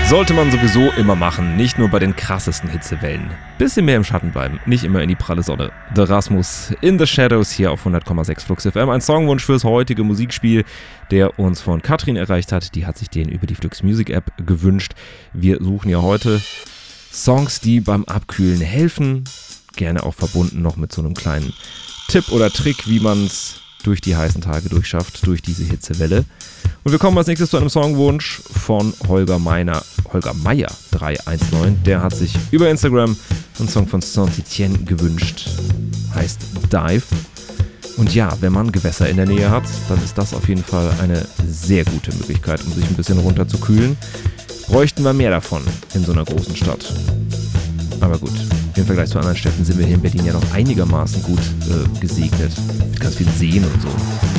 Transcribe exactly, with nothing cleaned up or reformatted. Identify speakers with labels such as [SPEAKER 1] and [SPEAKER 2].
[SPEAKER 1] Sollte man sowieso immer machen, nicht nur bei den krassesten Hitzewellen. Bisschen mehr im Schatten bleiben, nicht immer in die pralle Sonne. The Rasmus in the Shadows hier auf hundert Komma sechs Flux F M. Ein Songwunsch fürs heutige Musikspiel, der uns von Katrin erreicht hat. Die hat sich den über die Flux Music App gewünscht. Wir suchen ja heute Songs, die beim Abkühlen helfen. Gerne auch verbunden noch mit so einem kleinen Tipp oder Trick, wie man es durch die heißen Tage durchschafft, durch diese Hitzewelle. Und wir kommen als nächstes zu einem Songwunsch von Holger Meiner, Holger Meier drei eins neun. Der hat sich über Instagram einen Song von Saint-Etienne gewünscht. Heißt Dive. Und ja, wenn man Gewässer in der Nähe hat, dann ist das auf jeden Fall eine sehr gute Möglichkeit, um sich ein bisschen runterzukühlen. Bräuchten wir mehr davon in so einer großen Stadt. Aber gut, im Vergleich zu anderen Städten sind wir hier in Berlin ja noch einigermaßen gut äh, gesegnet. Mit ganz vielen Seen und so.